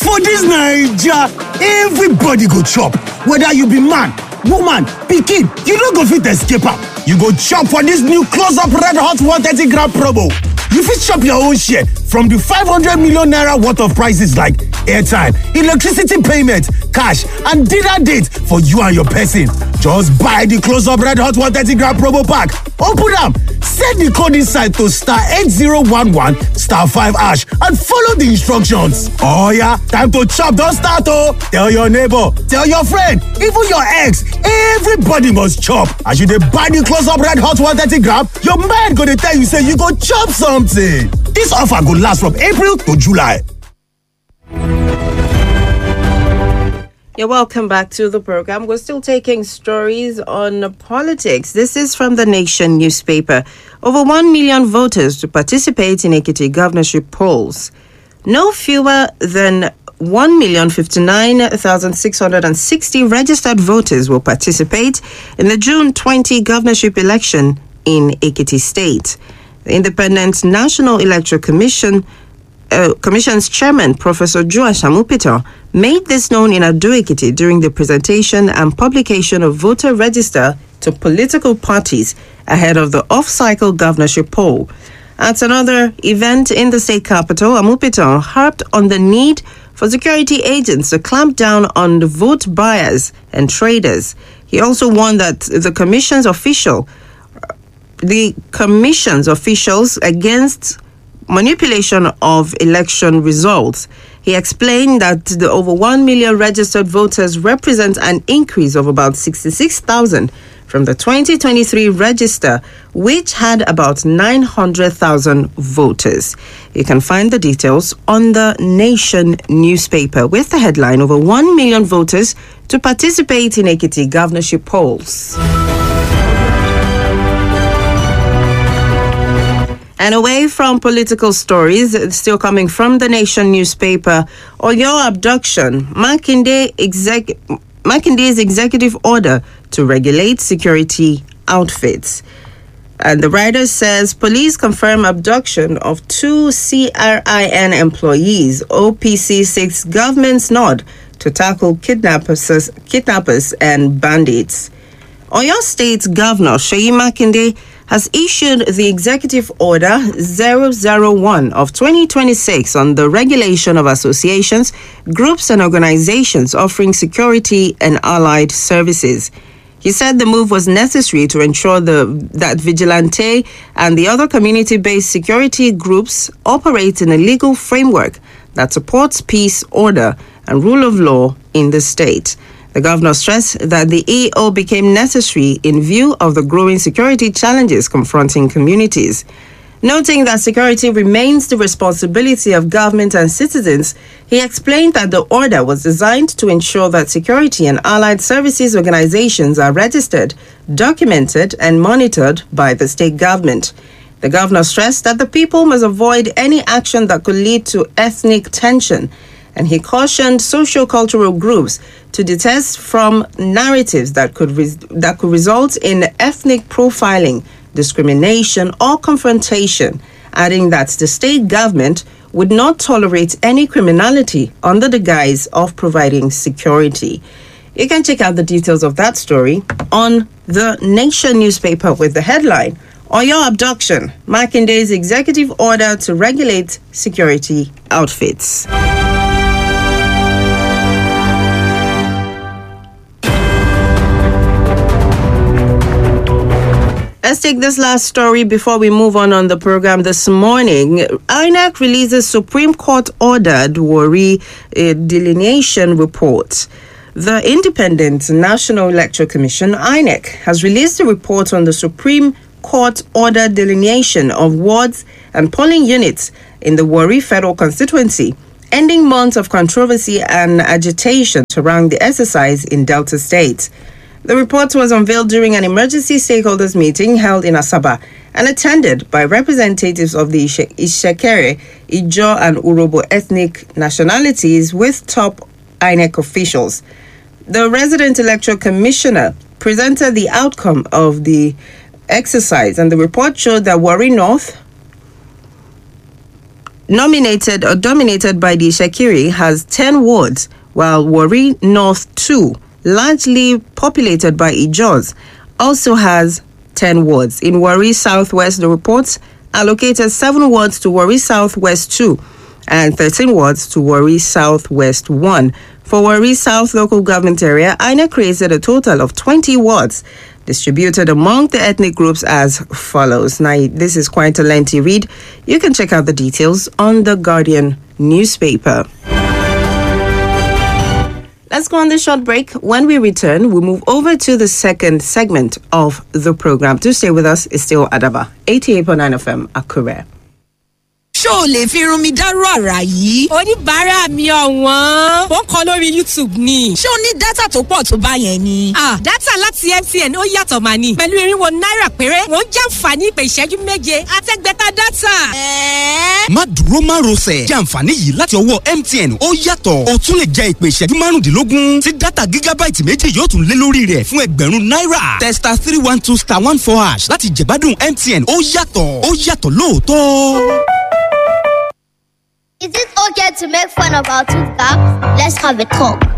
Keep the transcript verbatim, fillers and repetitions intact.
For dis Naija, everybody go chop, whether you be man, woman, pikin, you no go fit escape am. You go chop for dis new close-up red hot one thirty gram promo. You fit chop your own share from the five hundred million naira worth of prices like airtime, electricity payment, cash, and dinner date for you and your person. Just buy the close-up red hot one thirty gram promo pack. Open am, send the code inside to star eight zero one one star five hash and follow the instructions. Oh yeah, time to chop don start oh! Tell your neighbor, tell your friend, even your ex, everybody must chop. As you dey buy the close-up red hot one thirty gram, your mind go dey tell you say you go chop something. This offer go last from April to July. You're welcome back to the program. We're still taking stories on politics. This is from the Nation newspaper. Over one million voters to participate in Ekiti governorship polls. No fewer than one million fifty-nine thousand six hundred sixty registered voters will participate in the June twentieth governorship election in Ekiti State. The Independent National Electoral Commission Uh, Commission's chairman, Professor Joa Samupito, made this known in Ado-Ekiti during the presentation and publication of voter register to political parties ahead of the off-cycle governorship poll. At another event in the state capital, Amupito harped on the need for security agents to clamp down on the vote buyers and traders. He also warned that the commission's official, the commission's officials against manipulation of election results. He explained that the over one million registered voters represent an increase of about sixty-six thousand from the twenty twenty-three register, which had about nine hundred thousand voters. You can find the details on the Nation newspaper with the headline, over one million voters to participate in Ekiti governorship polls. And away from political stories, still coming from the Nation newspaper, Oyo abduction, Makinde exec- Makinde's executive order to regulate security outfits. And the writer says police confirm abduction of two C R I N employees, O P C six government's nod to tackle kidnappers, kidnappers and bandits. Oyo State Governor Seyi Makinde has issued the Executive Order zero zero one of twenty twenty-six on the regulation of associations, groups and organizations offering security and allied services. He said the move was necessary to ensure the, that Vigilante and the other community-based security groups operate in a legal framework that supports peace, order, and rule of law in the state. The governor stressed that the E O became necessary in view of the growing security challenges confronting communities. Noting that security remains the responsibility of government and citizens, he explained that the order was designed to ensure that security and allied services organizations are registered, documented, and monitored by the state government. The governor stressed that the people must avoid any action that could lead to ethnic tension, and he cautioned socio-cultural groups to detest from narratives that could res- that could result in ethnic profiling, discrimination, or confrontation, adding that the state government would not tolerate any criminality under the guise of providing security. You can check out the details of that story on the Nation newspaper with the headline, Oyo abduction, Makinde's executive order to regulate security outfits. Let's take this last story before we move on on the program this morning. I N E C releases Supreme Court ordered Warri uh, delineation report. The Independent National Electoral Commission, I N E C, has released a report on the Supreme Court ordered delineation of wards and polling units in the Warri Federal Constituency, ending months of controversy and agitation around the exercise in Delta State. The report was unveiled during an emergency stakeholders meeting held in Asaba and attended by representatives of the Ishekere, Ijo, and Urobo ethnic nationalities with top I N E C officials. The resident electoral commissioner presented the outcome of the exercise, and the report showed that Warri North, nominated or dominated by the Shakiri, has ten wards, while Warri North two, largely populated by Ijaws, also has ten wards. In Warri Southwest, the reports allocated seven wards to Warri Southwest two and thirteen wards to Warri Southwest one. For Warri South local government area, I N E C created a total of twenty wards, distributed among the ethnic groups as follows. Now, this is quite a lengthy read. You can check out the details on the Guardian newspaper. Let's go on this short break. When we return, we move over to the second segment of the program. To stay with us is still Adaba, eighty-eight point nine F M, Akure. Ṣó lè fi irun mi dárú àrà yìí. Oníbàárà mi ọ̀wọ́n. Ó ń kọ lórí YouTube ni. Ṣé o ní dátà tó pọ̀ tó bá yẹn ni? Ah, dátà láti M T N ó yàtọ̀ mà ní. Pẹ̀lú irinwó náírà péré, wọ́n jàǹfààní ìpè ìṣẹ́jú méje àtẹ́gbẹ̀ta dátà. Ẹ̀ẹ́. Má dúró má rọsẹ̀. Jẹ àǹfààní yìí láti ọwọ́ M T N ó yàtọ̀. O tún lè jẹ ìpè ìṣẹ́jú márùndínlógún tí dátà gígábáìtì méjì yóò tún lé lórí rẹ̀ fún ẹgbẹ̀rún náírà. Testa three one two star one four hash láti jẹ̀gbádùn M T N ó yàtọ̀. Ó yàtọ̀ lóòótọ́. Is it okay to make fun of our tooth gap? Let's have a talk.